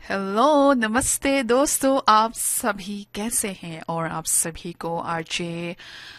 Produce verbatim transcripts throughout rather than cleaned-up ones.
Hello, नमस्ते दोस्तों। आप सभी कैसे हैं? और आप सभी को आरजे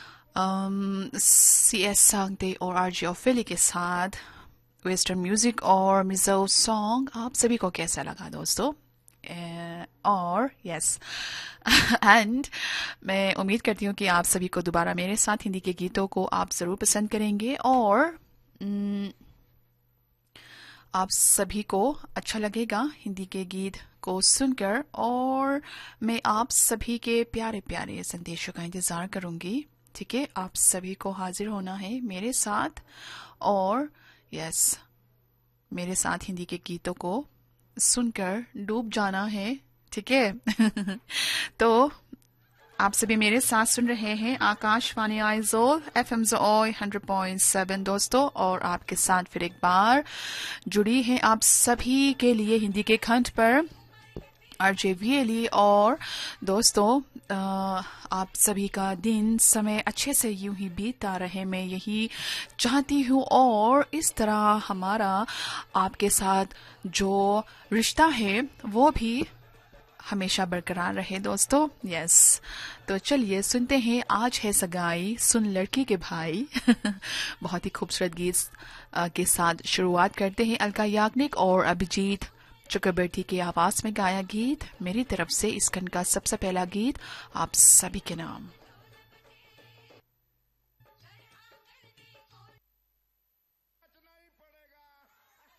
सी एस सांगते और आरजे ओफेली के साथ वेस्टर्न म्यूजिक और मिजो सॉन्ग आप सभी को कैसा लगा दोस्तों? ए, और यस एंड मैं उम्मीद करती हूँ कि आप सभी को दोबारा मेरे साथ हिंदी के गीतों को आप ज़रूर पसंद करेंगे और mm, आप सभी को अच्छा लगेगा हिंदी के गीत को सुनकर। और मैं आप सभी के प्यारे प्यारे संदेशों का इंतज़ार करूंगी। ठीक है, आप सभी को हाजिर होना है मेरे साथ और यस मेरे साथ हिंदी के गीतों को सुनकर डूब जाना है। ठीक है तो आप सभी मेरे साथ सुन रहे हैं Akashvani Aizawl F am hundred point seven दोस्तों, और आपके साथ फिर एक बार जुड़ी है आप सभी के लिए हिंदी के खंड पर आरजे वीएली। और दोस्तों आ, आप सभी का दिन समय अच्छे से यूं ही बीतता रहे, मैं यही चाहती हूँ। और इस तरह हमारा आपके साथ जो रिश्ता है वो भी हमेशा बरकरार रहे दोस्तों। यस तो चलिए सुनते हैं आज है सगाई सुन लड़की के भाई बहुत ही खूबसूरत गीत आ, के साथ शुरुआत करते हैं। अलका याग्निक और अभिजीत चक्रवर्ती की आवाज में गाया गीत मेरी तरफ से इस खंड का सबसे पहला गीत आप सभी के नाम।